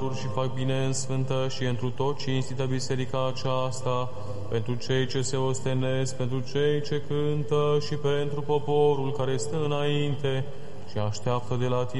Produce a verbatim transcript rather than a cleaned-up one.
și fac bine în sfântă și întru tot cinstită biserica aceasta, pentru cei ce se ostenesc, pentru cei ce cântă și pentru poporul care stă înainte și așteaptă de la tine